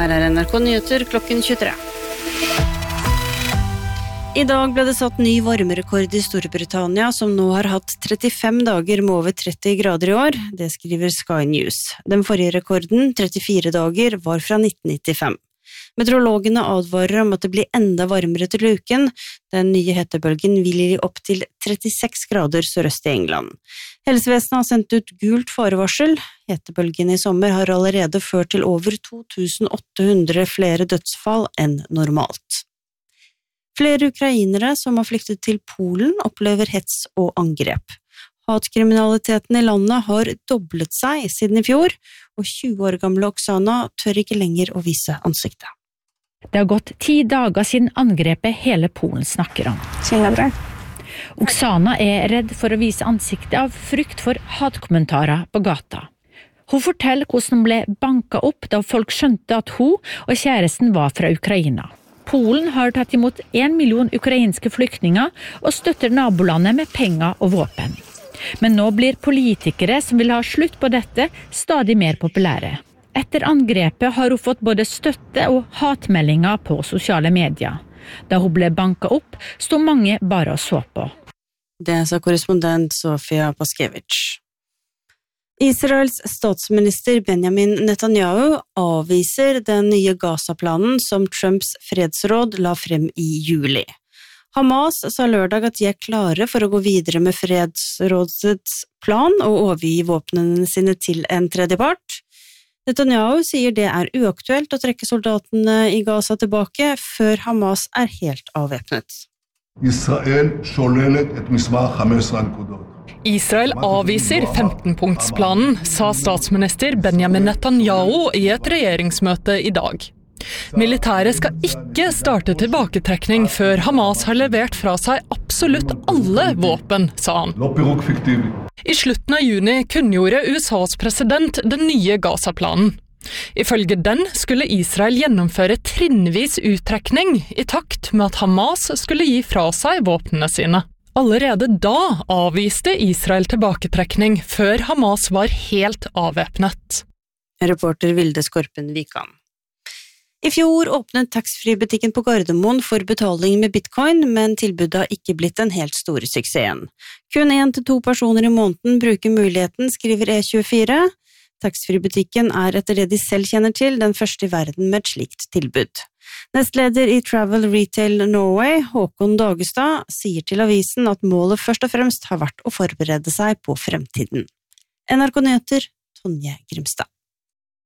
Her NRK Nyheter klokken 23. I dag ble det satt ny varmerekord i Storbritannia, som nå har hatt 35 dager med over 30 grader i år. Det skriver Sky News. Den forrige rekorden, 34 dager, var fra 1995. Meteorologene advarer om at det blir enda varmere til uken. Den nye hetebølgen vil gi opp til 36 grader sørøst i England. Helsevesenet har sendt ut gult farevarsel. Hetebølgen i sommer har allerede ført til over 2800 flere dødsfall enn normalt. Flere ukrainere som har flyktet til Polen opplever hets og angrep. Hatkriminaliteten i landet har doblet seg siden i fjor, og 20 år gamle Oksana tør ikke lenger å vise ansiktet. Det har gått 10 dager siden angrepet hele Polen snakker om. Oksana er redd for å vise ansiktet av frykt for hatkommentarer på gata. Hun forteller hvordan hun ble banket opp da folk skjønte at hun og kjæresten var fra Ukraina. Polen har tatt imot 1 million ukrainske flyktninger og støtter nabolandet med penger og våpen. Men nå blir politikere som vil ha slutt på dette stadig mer populære. Etter angrepet har hun fått både støtte og hatmeldinger på sosiale medier. Da hun ble banket opp, stod mange bare og så på. Det sa korrespondent Sofia Paskevich. Israels statsminister Benjamin Netanyahu avviser den nye Gaza-planen som Trumps fredsråd la frem i juli. Hamas sa lørdag at de er klare for å gå videre med fredsrådets plan og overgi våpnene sine til en tredjepart. Netanyahu sier det er uaktuelt å trekke soldatene i Gaza tilbake før Hamas er helt avvæpnet. Israel avviser 15-punktsplanen, sa statsminister Benjamin Netanyahu i et regjeringsmøte i dag. Militæret skal ikke starte tilbaketrekning før Hamas har levert fra seg absolutt alle våpen, sa han. I slutten av juni kunngjorde USAs president den nye Gaza-planen. Ifølge den skulle Israel gjennomføre trinnvis uttrekning i takt med at Hamas skulle gi fra seg våpnene sine. Allerede da avviste Israel tilbaketrekning før Hamas var helt avvæpnet. Reporter Vilde Skorpen Vikan. I fjor åpnet taxfree-butikken på Gardermoen for betaling med bitcoin, men tilbudet har ikke blitt den helt store suksessen. Kun 1 til 2 personer i måneden bruker muligheten, skriver E24. Taxfree-butikken er etter det de selv kjenner til den første i verden med et slikt tilbud. Nestleder i Travel Retail Norway, Håkon Dagestad, sier til avisen at målet først og fremst har vært å forberede seg på fremtiden. NRK Nyheter, Tonje Grimstad.